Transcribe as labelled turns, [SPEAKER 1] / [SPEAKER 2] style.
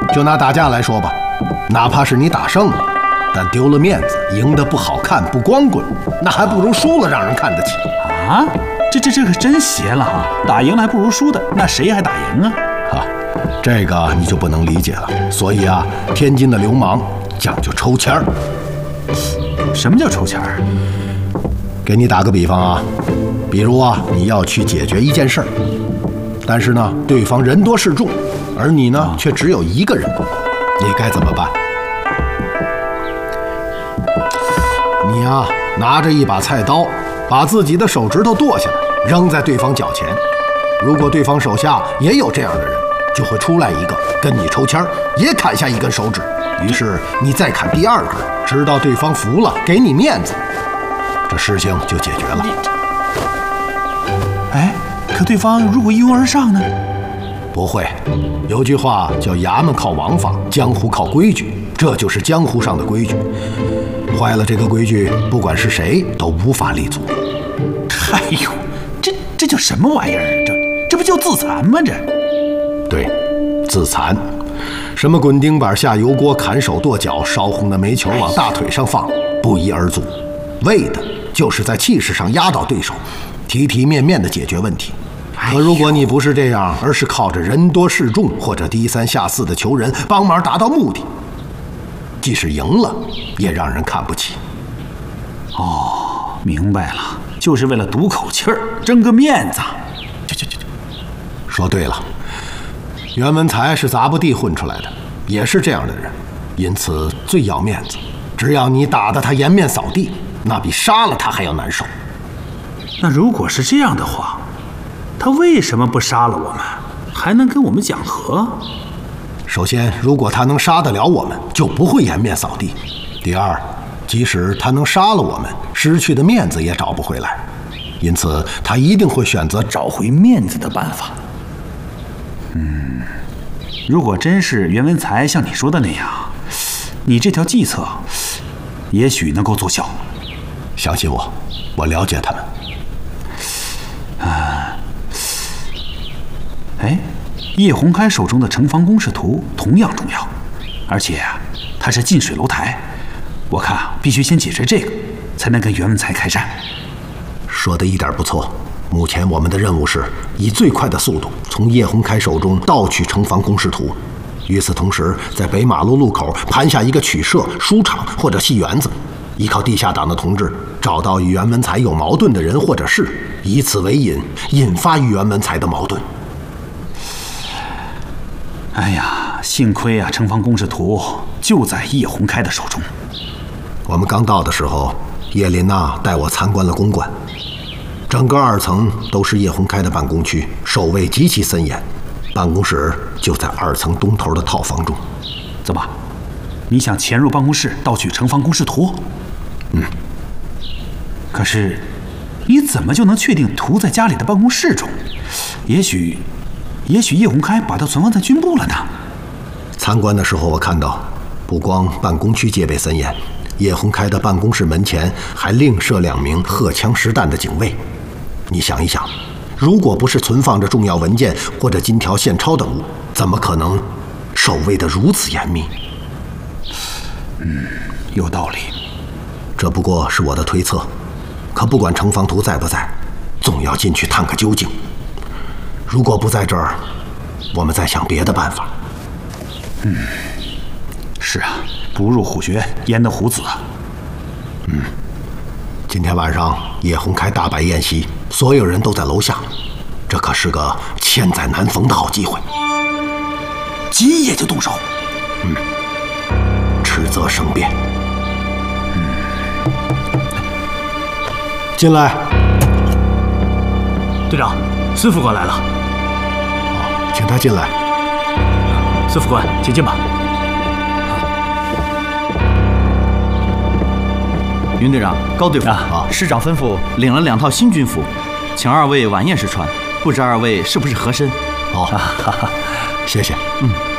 [SPEAKER 1] 就拿打架来说吧，哪怕是你打胜了，但丢了面子，赢得不好看不光棍，那还不如输了让人看得起
[SPEAKER 2] 啊！这可真邪了哈！打赢了还不如输的，那谁还打赢啊？
[SPEAKER 1] 这个你就不能理解了。所以啊，天津的流氓讲究抽签儿。
[SPEAKER 2] 什么叫抽签儿？
[SPEAKER 1] 给你打个比方啊，比如啊，你要去解决一件事儿，但是呢，对方人多势众，而你呢却只有一个人，你该怎么办？你啊，拿着一把菜刀，把自己的手指头剁下来，扔在对方脚前。如果对方手下也有这样的人，就会出来一个跟你抽签儿，也砍下一根手指。于是你再砍第二根，直到对方服了，给你面子，这事情就解决了。
[SPEAKER 2] 哎，可对方如果一拥而上呢？
[SPEAKER 1] 不会，有句话叫衙门靠王法，江湖靠规矩，这就是江湖上的规矩。坏了这个规矩，不管是谁都无法立足。
[SPEAKER 2] 哎呦，这叫什么玩意儿？这不叫自残吗？
[SPEAKER 1] 对，自残。什么滚钉板下油锅、砍手剁脚、烧红的煤球往大腿上放，不一而足，为的就是在气势上压倒对手，体体面面地解决问题。可如果你不是这样，而是靠着人多势众或者低三下四的求人帮忙达到目的，即使赢了，也让人看不起。
[SPEAKER 2] 哦，明白了，就是为了赌口气儿，争个面子。
[SPEAKER 1] 说对了，袁文才是杂不地混出来的，也是这样的人，因此最要面子。只要你打得他颜面扫地，那比杀了他还要难受。
[SPEAKER 2] 那如果是这样的话，他为什么不杀了我们，还能跟我们讲和？
[SPEAKER 1] 首先，如果他能杀得了我们，就不会颜面扫地。第二，即使他能杀了我们，失去的面子也找不回来，因此他一定会选择找回面子的办法。
[SPEAKER 2] 如果真是袁文才像你说的那样，你这条计策也许能够奏效。
[SPEAKER 1] 相信我，我了解他们。
[SPEAKER 2] 叶洪开手中的城防工事图同样重要，而且它是近水楼台，我看必须先解决这个，才能跟袁文才开战。
[SPEAKER 1] 说的一点不错。目前我们的任务是以最快的速度从叶洪开手中盗取城防工事图，与此同时，在北马路路口盘下一个曲社、书场或者戏园子，依靠地下党的同志找到与袁文才有矛盾的人或者事，以此为引，引发与袁文才的矛盾。
[SPEAKER 2] 哎呀，幸亏啊，城防工事图就在叶洪开的手中。
[SPEAKER 1] 我们刚到的时候，叶琳娜带我参观了公馆，整个2层都是叶洪开的办公区，守卫极其森严。办公室就在2层东头的套房中。
[SPEAKER 2] 怎么，你想潜入办公室盗取城防工事图？可是，你怎么就能确定图在家里的办公室中？也许叶洪开把它存放在军部了呢。
[SPEAKER 1] 参观的时候，我看到，不光办公区戒备森严，叶洪开的办公室门前还另设2名荷枪实弹的警卫。你想一想，如果不是存放着重要文件或者金条、现钞等物，怎么可能守卫得如此严密？
[SPEAKER 2] 有道理。
[SPEAKER 1] 这不过是我的推测，可不管城防图在不在，总要进去探个究竟。如果不在这儿，我们再想别的办法。
[SPEAKER 2] 是啊，不入虎穴，焉得虎子啊。
[SPEAKER 1] 今天晚上叶洪开大摆宴席，所有人都在楼下，这可是个千载难逢的好机会。
[SPEAKER 2] 今夜就动手？
[SPEAKER 1] 迟则生变。进来。
[SPEAKER 3] 队长，孙副官来了。
[SPEAKER 1] 请他进来。
[SPEAKER 3] 孙副官，请进吧。
[SPEAKER 4] 云队长、高队长，师长吩咐领了2套新军服，请2位晚宴时穿，不知2位是不是合身？
[SPEAKER 1] 谢谢。